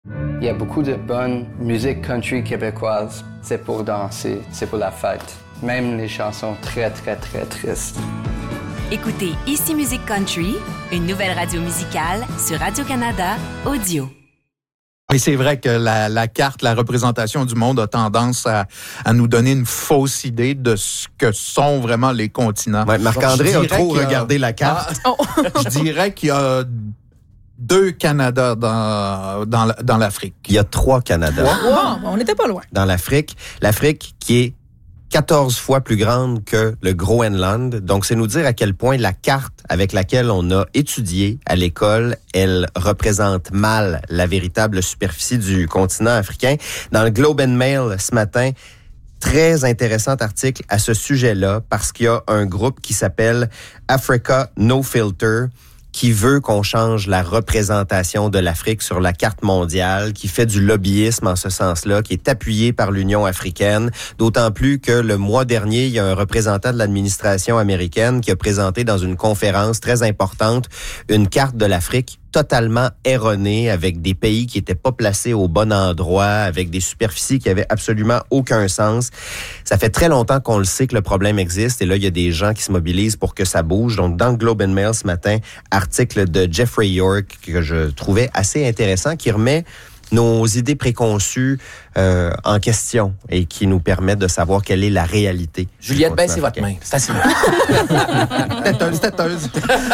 Il y a beaucoup de bonne musique country québécoise. C'est pour danser, c'est pour la fête. Même les chansons très, très, très tristes. Écoutez Ici Musique Country, une nouvelle radio musicale sur Radio-Canada Audio. Et c'est vrai que la carte, la représentation du monde a tendance à nous donner une fausse idée de ce que sont vraiment les continents. Ouais, Marc-André a trop regardé la carte. Je dirais qu'il y a 2 Canada dans l'Afrique. Il y a 3 Canada. Wow, on n'était pas loin. Dans l'Afrique. L'Afrique qui est 14 fois plus grande que le Groenland. Donc, c'est nous dire à quel point la carte avec laquelle on a étudié à l'école, elle représente mal la véritable superficie du continent africain. Dans le Globe and Mail ce matin, très intéressant article à ce sujet-là parce qu'il y a un groupe qui s'appelle Africa No Filter qui veut qu'on change la représentation de l'Afrique sur la carte mondiale, qui fait du lobbyisme en ce sens-là, qui est appuyé par l'Union africaine, d'autant plus que le mois dernier, il y a un représentant de l'administration américaine qui a présenté dans une conférence très importante une carte de l'Afrique totalement erronée, avec des pays qui n'étaient pas placés au bon endroit, avec des superficies qui avaient absolument aucun sens. Ça fait très longtemps qu'on le sait que le problème existe, et là, il y a des gens qui se mobilisent pour que ça bouge. Donc, dans le Globe and Mail ce matin, article de Jeffrey York que je trouvais assez intéressant, qui remet nos idées préconçues en question et qui nous permet de savoir quelle est la réalité. Juliette, baissez votre main. C'est assez bien. Têteuse.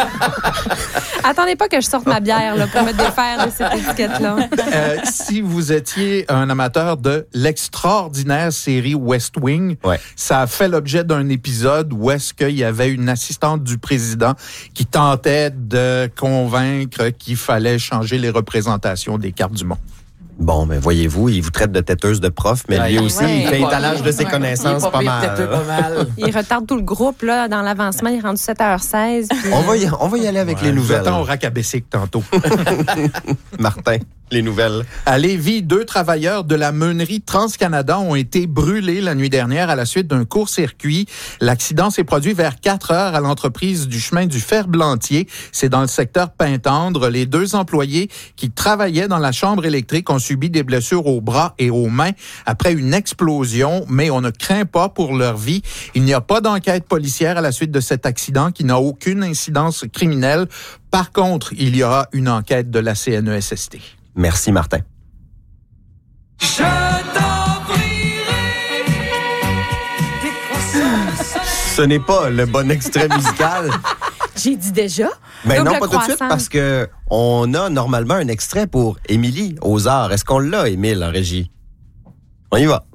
Attendez pas que je sorte ma bière là, pour me défaire de cette étiquette-là. Si vous étiez un amateur de l'extraordinaire série West Wing, ça a fait l'objet d'un épisode où est-ce qu'il y avait une assistante du président qui tentait de convaincre qu'il fallait changer les représentations des cartes du monde. Bon, ben voyez-vous, il vous traite de têteuse de prof, mais lui aussi, il fait étalage de ses connaissances pas mal. Il retarde tout le groupe là, dans l'avancement. Il est rendu 7h16. Puis... On va y aller avec les nouvelles. J'attends au rack à Bessic tantôt. Martin, les nouvelles. À Lévis, 2 travailleurs de la meunerie TransCanada ont été brûlés la nuit dernière à la suite d'un court-circuit. L'accident s'est produit vers 4 heures à l'entreprise du chemin du Fer-Blantier. C'est dans le secteur Pintendre. Les 2 employés qui travaillaient dans la chambre électrique ont subi des blessures aux bras et aux mains après une explosion, mais on ne craint pas pour leur vie. Il n'y a pas d'enquête policière à la suite de cet accident qui n'a aucune incidence criminelle. Par contre, il y aura une enquête de la CNESST. Merci, Martin. Je t'offrirai des croissants. Ce n'est pas le bon extrait musical. J'ai dit déjà. Mais non, pas tout de suite, parce que on a normalement un extrait pour Émilie aux arts. Est-ce qu'on l'a, Émile, en régie? On y va.